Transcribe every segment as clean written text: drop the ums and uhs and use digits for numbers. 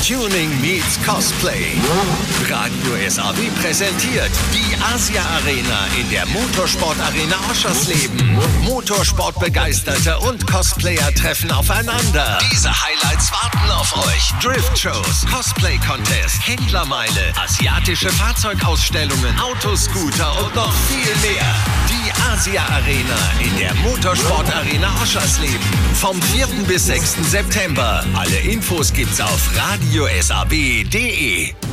Tuning meets Cosplay. Radio SAW präsentiert die Asia Arena in der Motorsport Arena Oschersleben. Motorsportbegeisterte und Cosplayer treffen aufeinander. Diese Highlights warten auf euch. Drift-Shows, Cosplay-Contest, Händlermeile, asiatische Fahrzeugausstellungen, Autoscooter und noch viel mehr. Die Asia Arena in der Motorsport Arena Oschersleben. Vom 4. bis 6. September. Alle Infos gibt's auf radiosab.de.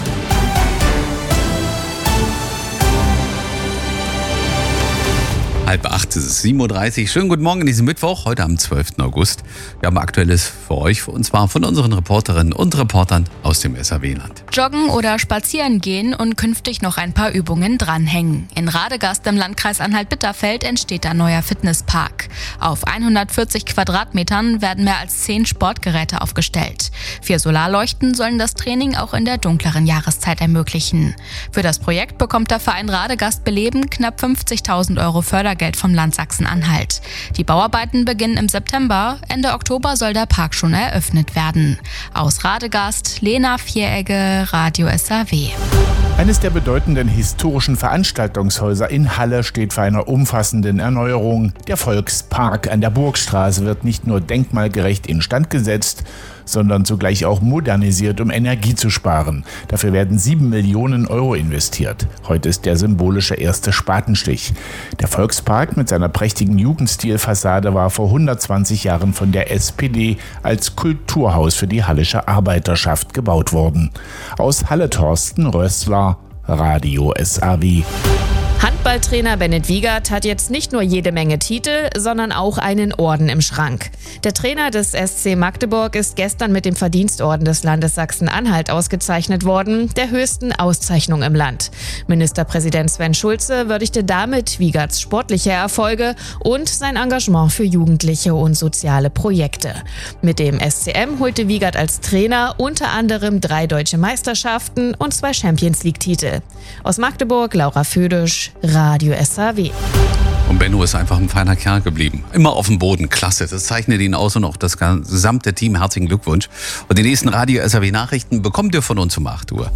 7:30 ist es, 7:30 Uhr. Schönen guten Morgen an diesem Mittwoch, heute am 12. August. Wir haben Aktuelles für euch, und zwar von unseren Reporterinnen und Reportern aus dem SAW-Land. Joggen oder spazieren gehen und künftig noch ein paar Übungen dranhängen. In Radegast im Landkreis Anhalt-Bitterfeld entsteht ein neuer Fitnesspark. Auf 140 Quadratmetern werden mehr als 10 Sportgeräte aufgestellt. 4 Solarleuchten sollen das Training auch in der dunkleren Jahreszeit ermöglichen. Für das Projekt bekommt der Verein Radegast Beleben knapp 50.000 Euro Fördergeld vom Land Sachsen-Anhalt. Die Bauarbeiten beginnen im September. Ende Oktober soll der Park schon eröffnet werden. Aus Radegast, Lena Vieregge, Radio SAW. Eines der bedeutenden historischen Veranstaltungshäuser in Halle steht vor einer umfassenden Erneuerung. Der Volkspark an der Burgstraße wird nicht nur denkmalgerecht instand gesetzt, sondern zugleich auch modernisiert, um Energie zu sparen. Dafür werden 7 Millionen Euro investiert. Heute ist der symbolische erste Spatenstich. Der Volkspark mit seiner prächtigen Jugendstilfassade war vor 120 Jahren von der SPD als Kulturhaus für die hallische Arbeiterschaft gebaut worden. Aus Halle Thorsten Rössler, Radio SAW. Handballtrainer Bennett Wiegert hat jetzt nicht nur jede Menge Titel, sondern auch einen Orden im Schrank. Der Trainer des SC Magdeburg ist gestern mit dem Verdienstorden des Landes Sachsen-Anhalt ausgezeichnet worden, der höchsten Auszeichnung im Land. Ministerpräsident Sven Schulze würdigte damit Wiegerts sportliche Erfolge und sein Engagement für Jugendliche und soziale Projekte. Mit dem SCM holte Wiegert als Trainer unter anderem 3 deutsche Meisterschaften und 2 Champions-League-Titel. Aus Magdeburg, Laura Födisch, Radio SAW. Und Benno ist einfach ein feiner Kerl geblieben. Immer auf dem Boden, klasse. Das zeichnet ihn aus und auch das gesamte Team. Herzlichen Glückwunsch. Und die nächsten Radio SAW Nachrichten bekommt ihr von uns um 8 Uhr.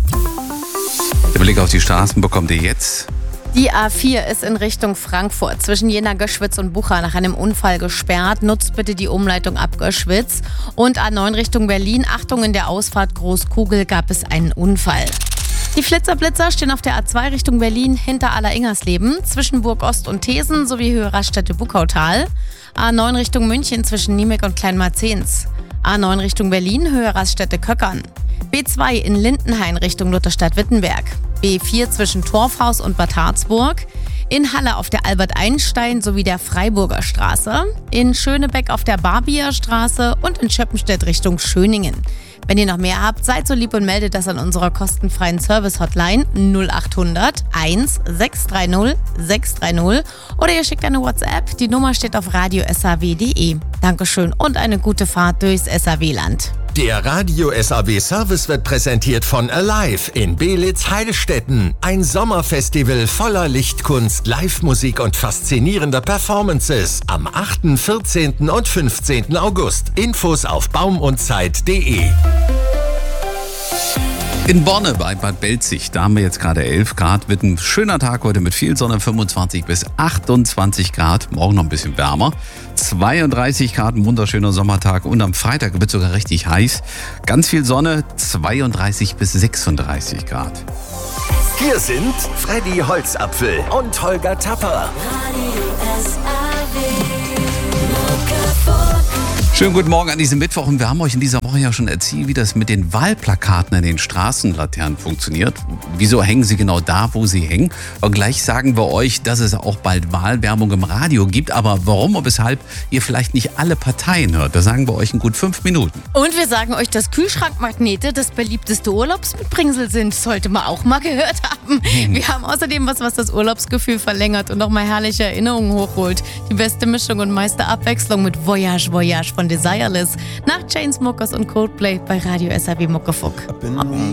Der Blick auf die Straßen bekommt ihr jetzt. Die A4 ist in Richtung Frankfurt zwischen Jena, Göschwitz und Bucha nach einem Unfall gesperrt. Nutzt bitte die Umleitung ab Göschwitz. Und A9 Richtung Berlin. Achtung, in der Ausfahrt Großkugel gab es einen Unfall. Die Flitzer-Blitzer stehen auf der A2 Richtung Berlin hinter Aller-Ingersleben, zwischen Burg-Ost und Thesen sowie Höhe Raststätte-Buckautal. A9 Richtung München zwischen Niemek und Kleinmarzens. A9 Richtung Berlin, Höhe Raststätte-Köckern. B2 in Lindenhain Richtung Lutherstadt-Wittenberg. B4 zwischen Torfhaus und Bad Harzburg. In Halle auf der Albert-Einstein sowie der Freiburger Straße. In Schönebeck auf der Barbier Straße und in Schöppenstedt Richtung Schöningen. Wenn ihr noch mehr habt, seid so lieb und meldet das an unserer kostenfreien Service-Hotline 0800 1630 630 oder ihr schickt eine WhatsApp. Die Nummer steht auf radiosaw.de. Dankeschön und eine gute Fahrt durchs SAW-Land. Der Radio SAW Service wird präsentiert von Alive in Belitz-Heilstätten. Ein Sommerfestival voller Lichtkunst, Live-Musik und faszinierender Performances. Am 8., 14. und 15. August. Infos auf baumundzeit.de. In Borne bei Bad Belzig, da haben wir jetzt gerade 11 Grad. Wird ein schöner Tag heute mit viel Sonne, 25 bis 28 Grad. Morgen noch ein bisschen wärmer. 32 Grad, ein wunderschöner Sommertag. Und am Freitag wird es sogar richtig heiß. Ganz viel Sonne, 32 bis 36 Grad. Hier sind Freddy Holzapfel und Holger Tapper. Schönen guten Morgen an diesem Mittwoch, und wir haben euch in dieser Woche ja schon erzählt, wie das mit den Wahlplakaten an den Straßenlaternen funktioniert. Wieso hängen sie genau da, wo sie hängen? Und gleich sagen wir euch, dass es auch bald Wahlwerbung im Radio gibt, aber warum und weshalb ihr vielleicht nicht alle Parteien hört, das sagen wir euch in gut 5 Minuten. Und wir sagen euch, dass Kühlschrankmagnete das beliebteste Urlaubsmitbringsel sind. Sollte man auch mal gehört haben. Wir haben außerdem was das Urlaubsgefühl verlängert und nochmal herrliche Erinnerungen hochholt. Die beste Mischung und meiste Abwechslung mit Voyage, Voyage von Desireless nach Chainsmokers und Coldplay bei Radio SAW Muckefuck.